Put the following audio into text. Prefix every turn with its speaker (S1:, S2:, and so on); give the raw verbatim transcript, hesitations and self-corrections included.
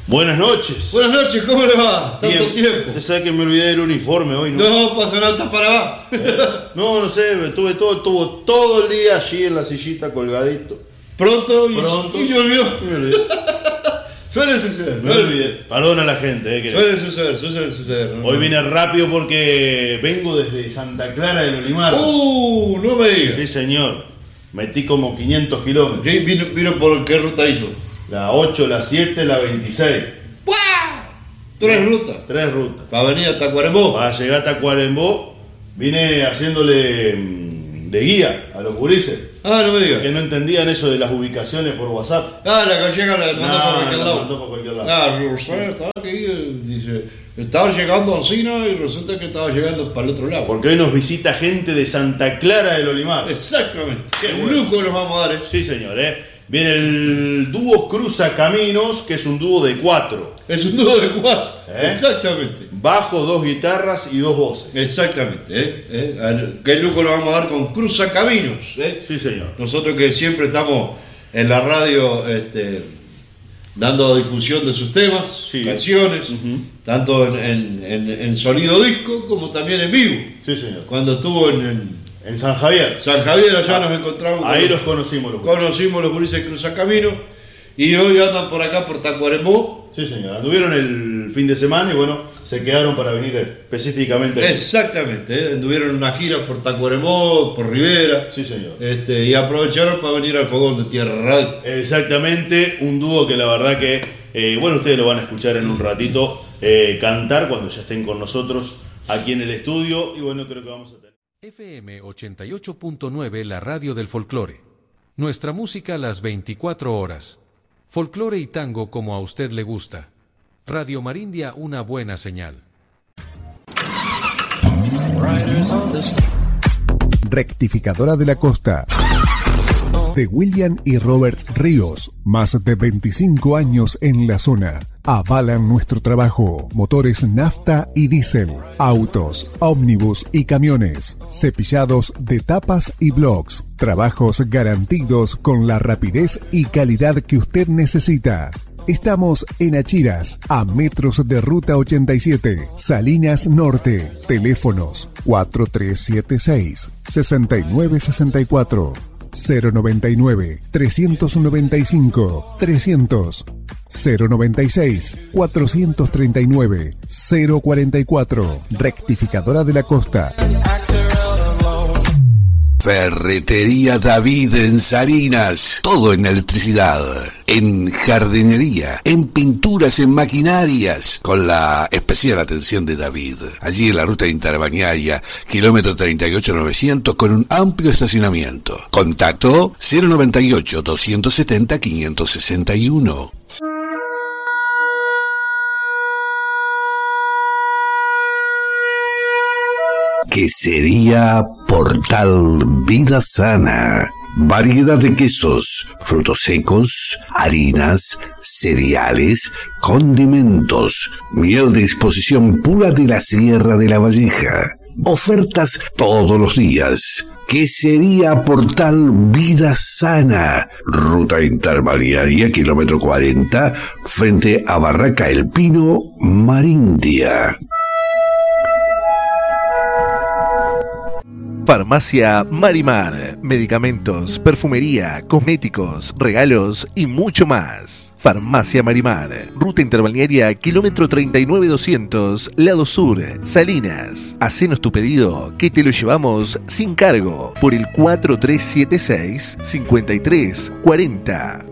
S1: Buenas noches.
S2: Buenas noches, ¿cómo le va? Tanto
S1: Bien.
S2: tiempo.
S1: Usted sabe que me olvidé del uniforme hoy, ¿no?
S2: No pasa nada, está para abajo.
S1: No, no sé, estuve todo, estuvo todo el día allí en la sillita colgadito.
S2: Pronto y,
S1: Pronto.
S2: y me olvidó.
S1: Me olvidé.
S2: Suele suceder.
S1: Me olvidé. Perdona a la gente, eh, que
S2: Suele suceder, suele suceder. ¿no?
S1: hoy vine rápido porque vengo desde Santa Clara del Olimar.
S2: Uh, no me digas.
S1: Sí, señor. Metí como quinientos kilómetros.
S2: ¿Qué vino, vino por qué ruta hizo?
S1: La ocho, la siete, la veintiséis.
S2: Tres rutas.
S1: Tres rutas.
S2: Para venir a Tacuarembó.
S1: Para llegar a Tacuarembó, vine haciéndole mm, de guía a los gurises,
S2: Ah, no me digas.
S1: que no entendían eso de las ubicaciones por WhatsApp.
S2: Ah, la gallega la mandó
S1: No,
S2: por cualquier
S1: la
S2: lado.
S1: mandó por cualquier lado.
S2: Ah, usted estaba aquí, dice, estaba llegando a Alcina y resulta que estaba llegando para el otro lado.
S1: Porque hoy nos visita gente de Santa Clara del Olimar.
S2: Exactamente.
S1: Qué
S2: Qué
S1: bueno.
S2: lujo nos vamos a dar. ¿eh?
S1: Sí, señor, ¿eh? Viene el dúo Cruza Caminos, que es un dúo de cuatro.
S2: Es un dúo de cuatro.
S1: ¿Eh?
S2: Exactamente.
S1: Bajo, dos guitarras y dos voces.
S2: Exactamente. ¿eh? ¿Eh? Qué lujo nos vamos a dar con Cruza Caminos. ¿eh?
S1: Sí, señor.
S2: Nosotros que siempre estamos en la radio este, dando difusión de sus temas,
S1: Sí.
S2: canciones,
S1: Ujú.
S2: tanto en, en- en- en sonido disco como también en vivo.
S1: Sí, señor.
S2: Cuando estuvo en, en
S1: En San Javier.
S2: San Javier, allá
S1: Ah,
S2: nos encontramos.
S1: Ahí
S2: con-
S1: los conocimos los gurises.
S2: conocimos los gurises de Cruza Camino y hoy andan por acá por Tacuarembó.
S1: Sí, señor. Anduvieron el fin de semana y bueno, se quedaron para venir específicamente aquí.
S2: Exactamente, ¿eh? Anduvieron una gira por Tacuarembó, por Rivera.
S1: Sí, señor.
S2: Este, y aprovecharon para venir al Fogón de Tierra Radio.
S1: Exactamente, un dúo que la verdad que, eh, bueno, ustedes lo van a escuchar en un ratito eh, cantar cuando ya estén con nosotros aquí en el estudio y bueno, creo que vamos a tener...
S3: F M ochenta y ocho punto nueve, la radio del folclore. Nuestra música las veinticuatro horas. Folclore y tango como a usted le gusta. Radio Marindia, una buena señal.
S4: Rectificadora de la Costa. De William y Robert Ríos. Más de veinticinco años en la zona. Avalan nuestro trabajo. Motores nafta y diésel. Autos, ómnibus y camiones. Cepillados de tapas y blocs. Trabajos garantidos con la rapidez y calidad que usted necesita. Estamos en Achiras, a metros de Ruta ochenta y siete, Salinas Norte. Teléfonos cuatro tres siete seis, seis nueve seis cuatro, cero noventa y nueve, trescientos noventa y cinco, trescientos, cero noventa y seis, cuatrocientos treinta y nueve, cero cuarenta y cuatro. Rectificadora de la Costa.
S5: Ferretería David en Salinas, todo en electricidad, en jardinería, en pinturas, en maquinarias, con la especial atención de David. Allí en la ruta interbañaria, kilómetro treinta y ocho novecientos, con un amplio estacionamiento. Contacto cero noventa y ocho, doscientos setenta, quinientos sesenta y uno. Quesería Portal Vida Sana. Variedad de quesos, frutos secos, harinas, cereales, condimentos, miel de disposición pura de la Sierra de la Valleja. Ofertas todos los días. Quesería Portal Vida Sana. Ruta interbalnearia, kilómetro cuarenta, frente a Barraca El Pino, Marindia.
S6: Farmacia Marimar, medicamentos, perfumería, cosméticos, regalos y mucho más. Farmacia Marimar, ruta interbalnearia, kilómetro treinta y nueve doscientos, lado sur, Salinas. Hacenos tu pedido, que te lo llevamos sin cargo, por el cuatro tres siete seis, cinco tres cuarenta.